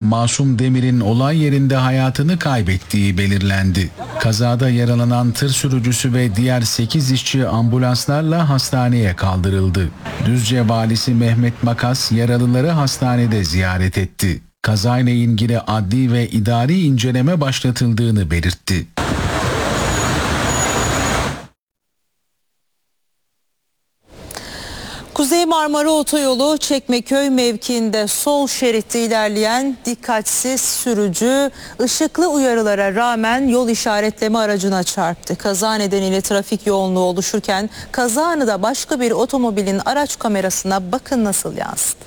Masum Demir'in olay yerinde hayatını kaybettiği belirlendi. Kazada yaralanan tır sürücüsü ve diğer 8 işçi ambulanslarla hastaneye kaldırıldı. Düzce Valisi Mehmet Makas yaralıları hastanede ziyaret etti. Kazayla ilgili adli ve idari inceleme başlatıldığını belirtti. Kuzey Marmara Otoyolu Çekmeköy mevkiinde sol şeritte ilerleyen dikkatsiz sürücü ışıklı uyarılara rağmen yol işaretleme aracına çarptı. Kaza nedeniyle trafik yoğunluğu oluşurken kaza anı da başka bir otomobilin araç kamerasına bakın nasıl yansıdı.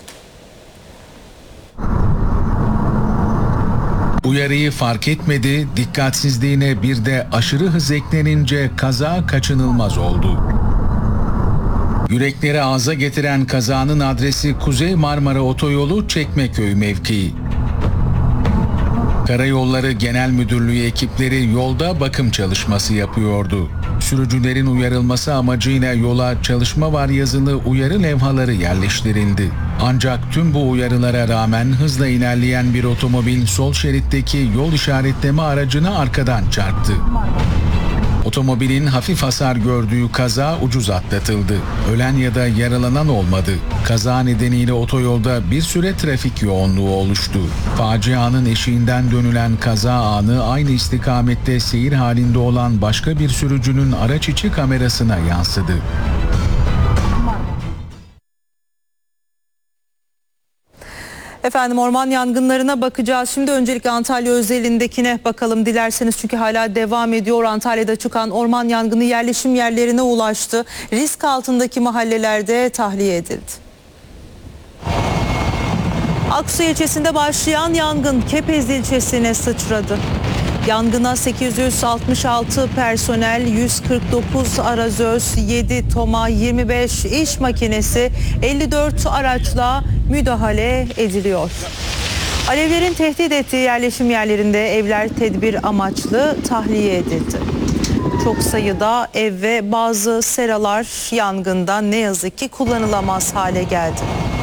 Uyarıyı fark etmedi, dikkatsizliğine bir de aşırı hız eklenince kaza kaçınılmaz oldu. Yürekleri ağza getiren kazanın adresi Kuzey Marmara Otoyolu Çekmeköy mevkii. Karayolları Genel Müdürlüğü ekipleri yolda bakım çalışması yapıyordu. Sürücülerin uyarılması amacıyla yola çalışma var yazılı uyarı levhaları yerleştirildi. Ancak tüm bu uyarılara rağmen hızla ilerleyen bir otomobil sol şeritteki yol işaretleme aracına arkadan çarptı. Otomobilin hafif hasar gördüğü kaza ucuz atlatıldı. Ölen ya da yaralanan olmadı. Kaza nedeniyle otoyolda bir süre trafik yoğunluğu oluştu. Facianın eşiğinden dönülen kaza anı aynı istikamette seyir halinde olan başka bir sürücünün araç içi kamerasına yansıdı. Efendim orman yangınlarına bakacağız. Şimdi öncelikle Antalya özelindekine bakalım dilerseniz çünkü hala devam ediyor. Antalya'da çıkan orman yangını yerleşim yerlerine ulaştı. Risk altındaki mahallelerde tahliye edildi. Aksu ilçesinde başlayan yangın Kepez ilçesine sıçradı. Yangına 866 personel, 149 arazöz, 7 toma, 25 iş makinesi, 54 araçla müdahale ediliyor. Alevlerin tehdit ettiği yerleşim yerlerinde evler tedbir amaçlı tahliye edildi. Çok sayıda ev ve bazı seralar yangında ne yazık ki kullanılamaz hale geldi.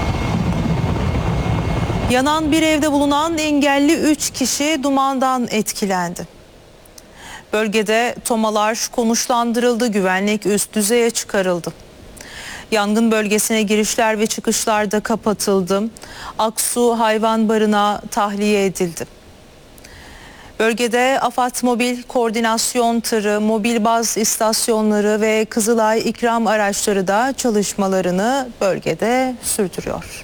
Yanan bir evde bulunan engelli 3 kişi dumandan etkilendi. Bölgede tomalar konuşlandırıldı, güvenlik üst düzeye çıkarıldı. Yangın bölgesine girişler ve çıkışlar da kapatıldı. Aksu hayvan barına tahliye edildi. Bölgede AFAD Mobil Koordinasyon Tırı, mobil baz istasyonları ve Kızılay ikram araçları da çalışmalarını bölgede sürdürüyor.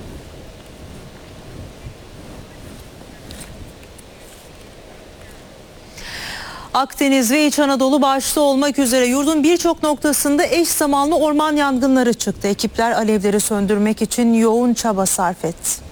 Akdeniz ve İç Anadolu başta olmak üzere yurdun birçok noktasında eş zamanlı orman yangınları çıktı. Ekipler alevleri söndürmek için yoğun çaba sarf etti.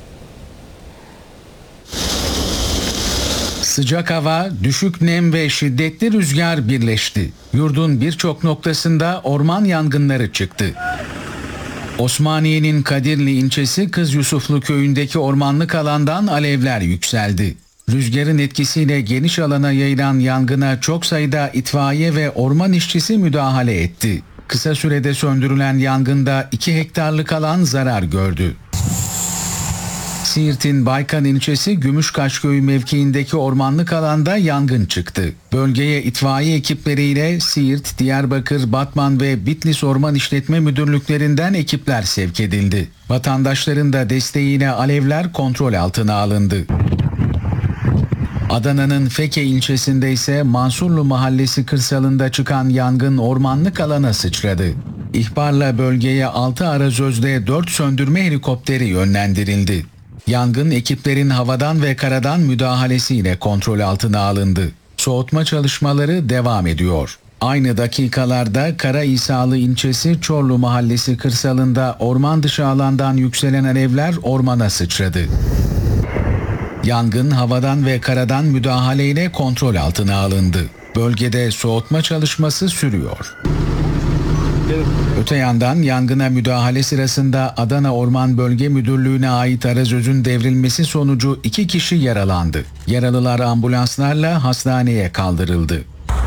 Sıcak hava, düşük nem ve şiddetli rüzgar birleşti. Yurdun birçok noktasında orman yangınları çıktı. Osmaniye'nin Kadirli ilçesi Kız Yusuflu köyündeki ormanlık alandan alevler yükseldi. Rüzgarın etkisiyle geniş alana yayılan yangına çok sayıda itfaiye ve orman işçisi müdahale etti. Kısa sürede söndürülen yangında 2 hektarlık alan zarar gördü. Siirt'in Baykan ilçesi Gümüşkaş köyü mevkiindeki ormanlık alanda yangın çıktı. Bölgeye itfaiye ekipleriyle Siirt, Diyarbakır, Batman ve Bitlis Orman İşletme Müdürlüklerinden ekipler sevk edildi. Vatandaşların da desteğiyle alevler kontrol altına alındı. Adana'nın Feke ilçesinde ise Mansurlu Mahallesi kırsalında çıkan yangın ormanlık alana sıçradı. İhbarla bölgeye 6 arazözle 4 söndürme helikopteri yönlendirildi. Yangın ekiplerin havadan ve karadan müdahalesiyle kontrol altına alındı. Soğutma çalışmaları devam ediyor. Aynı dakikalarda Karaİsalı ilçesi Çorlu Mahallesi kırsalında orman dışı alandan yükselen alevler ormana sıçradı. Yangın havadan ve karadan müdahaleyle kontrol altına alındı. Bölgede soğutma çalışması sürüyor. Öte yandan yangına müdahale sırasında Adana Orman Bölge Müdürlüğü'ne ait arazözün devrilmesi sonucu 2 kişi yaralandı. Yaralılar ambulanslarla hastaneye kaldırıldı.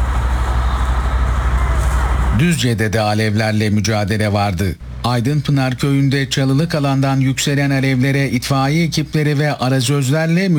Düzce'de de alevlerle mücadele vardı. Aydınpınar köyünde çalılık alandan yükselen alevlere itfaiye ekipleri ve arazözlerle